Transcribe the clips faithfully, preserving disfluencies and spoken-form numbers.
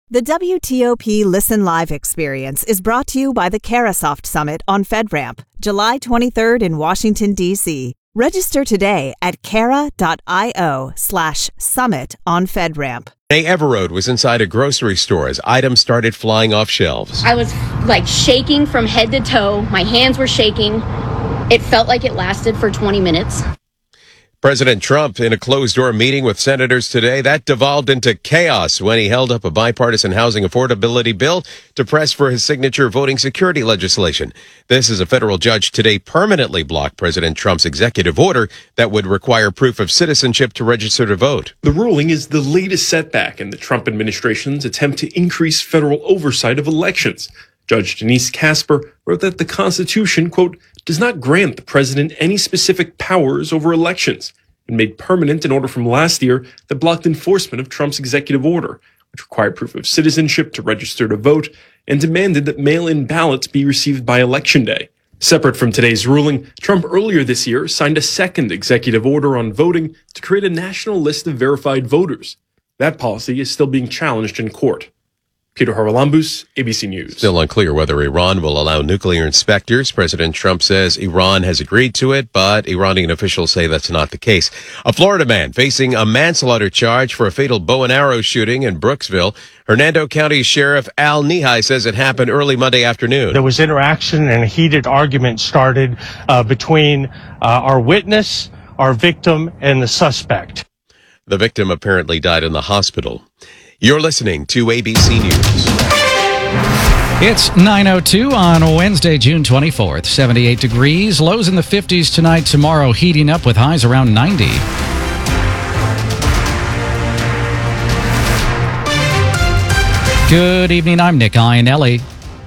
The W T O P Listen Live experience is brought to you by the Carasoft Summit on FedRAMP, July twenty-third in Washington, D C Register today at cara.io slash summit on FedRAMP. Renee Everode was inside a grocery store as items started flying off shelves. I was like shaking from head to toe. My hands were shaking. It felt like it lasted for twenty minutes. President Trump in a closed-door meeting with senators today, that devolved into chaos when he held up a bipartisan housing affordability bill to press for his signature voting security legislation. This is a federal judge today permanently blocked President Trump's executive order that would require proof of citizenship to register to vote. The ruling is the latest setback in the Trump administration's attempt to increase federal oversight of elections. Judge Denise Casper wrote that the Constitution, quote, does not grant the president any specific powers over elections, and made permanent an order from last year that blocked enforcement of Trump's executive order, which required proof of citizenship to register to vote and demanded that mail-in ballots be received by Election Day. Separate from today's ruling, Trump earlier this year signed a second executive order on voting to create a national list of verified voters. That policy is still being challenged in court. Peter Haralambous, A B C News. Still unclear whether Iran will allow nuclear inspectors. President Trump says Iran has agreed to it, but Iranian officials say that's not the case. A Florida man facing a manslaughter charge for a fatal bow and arrow shooting in Brooksville. Hernando County Sheriff Al Nihai says it happened early Monday afternoon. There was interaction and a heated argument started uh, between uh, our witness, our victim, and the suspect. The victim apparently died in the hospital. You're listening to A B C News. It's nine oh two on Wednesday, June twenty-fourth. seventy-eight degrees. Lows in the fifties tonight, tomorrow heating up with highs around ninety. Good evening, I'm Nick Iannelli.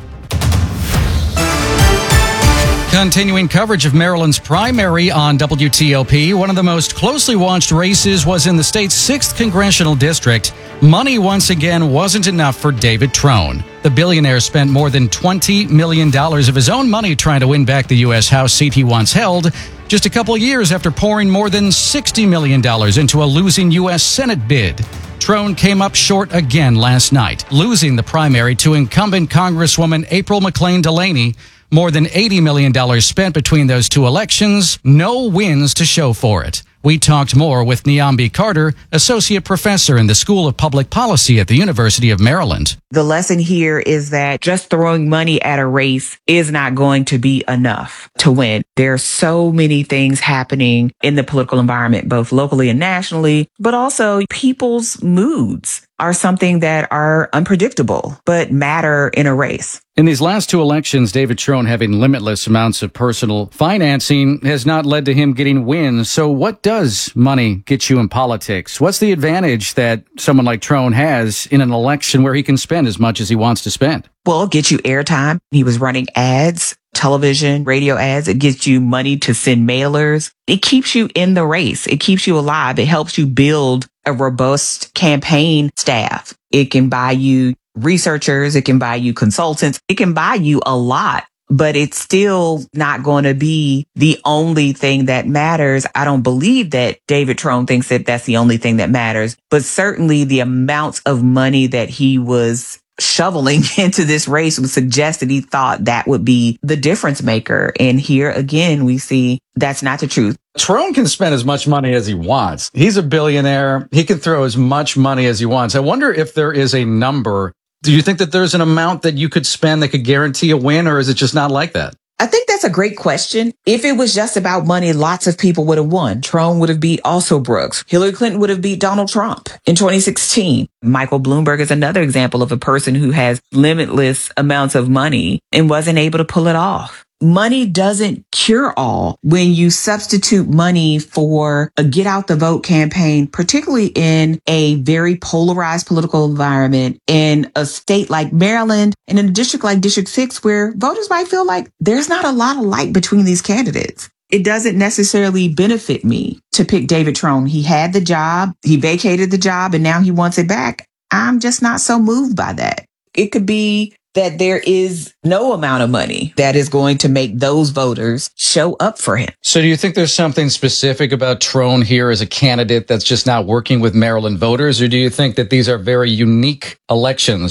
Continuing coverage of Maryland's primary on W T O P, one of the most closely watched races was in the state's sixth congressional district. Money once again wasn't enough for David Trone. The billionaire spent more than twenty million dollars of his own money trying to win back the U S House seat he once held, just a couple years after pouring more than sixty million dollars into a losing U S Senate bid. Trone came up short again last night, losing the primary to incumbent Congresswoman April McClain Delaney. More than eighty million dollars spent between those two elections, no wins to show for it. We talked more with Niambi Carter, associate professor in the School of Public Policy at the University of Maryland. The lesson here is that just throwing money at a race is not going to be enough to win. There are so many things happening in the political environment, both locally and nationally, but also people's moods are something that are unpredictable, but matter in a race. In these last two elections, David Trone having limitless amounts of personal financing has not led to him getting wins. So what does money get you in politics? What's the advantage that someone like Trone has in an election where he can spend as much as he wants to spend? Well, it gets you airtime. He was running ads, television, radio ads. It gets you money to send mailers. It keeps you in the race. It keeps you alive. It helps you build a robust campaign staff. It can buy you researchers. It can buy you consultants. It can buy you a lot, but it's still not going to be the only thing that matters. I don't believe that David Trone thinks that that's the only thing that matters, but certainly the amounts of money that he was shoveling into this race would suggest that he thought that would be the difference maker. And here again, we see that's not the truth. Trone can spend as much money as he wants. He's a billionaire. He can throw as much money as he wants. I wonder if there is a number. Do you think that there's an amount that you could spend that could guarantee a win, or is it just not like that? I think that's a great question. If it was just about money, lots of people would have won. Trone would have beat also Brooks. Hillary Clinton would have beat Donald Trump in twenty sixteen. Michael Bloomberg is another example of a person who has limitless amounts of money and wasn't able to pull it off. Money doesn't cure all. When you substitute money for a get out the vote campaign, particularly in a very polarized political environment in a state like Maryland and in a district like District six, where voters might feel like there's not a lot of light between these candidates. It doesn't necessarily benefit me to pick David Trone. He had the job, he vacated the job, and now he wants it back. I'm just not so moved by that. It could be that there is no amount of money that is going to make those voters show up for him. So do you think there's something specific about Trone here as a candidate that's just not working with Maryland voters? Or do you think that these are very unique elections